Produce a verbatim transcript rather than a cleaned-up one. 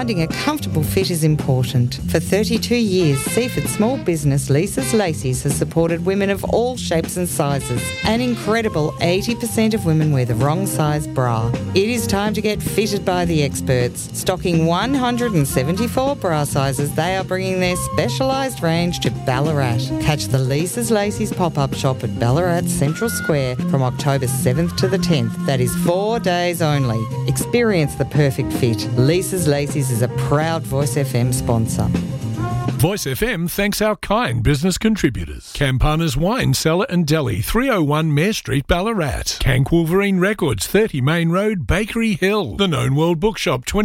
finding a comfortable fit is important. For thirty-two years, Seaford small business Lisa's Lacy's has supported women of all shapes and sizes. An incredible eighty percent of women wear the wrong size bra. It is time to get fitted by the experts. Stocking one hundred seventy-four bra sizes, they are bringing their specialised range to Ballarat. Catch the Lisa's Lacy's pop-up shop at Ballarat Central Square from October seventh to the tenth. That is four days only. Experience the perfect fit. Lisa's Lacy's is a proud Voice F M sponsor. Voice F M thanks our kind business contributors. Campana's Wine Cellar and Deli, three oh one Mare Street, Ballarat. Cank Wolverine Records, thirty Main Road, Bakery Hill. The Known World Bookshop, twenty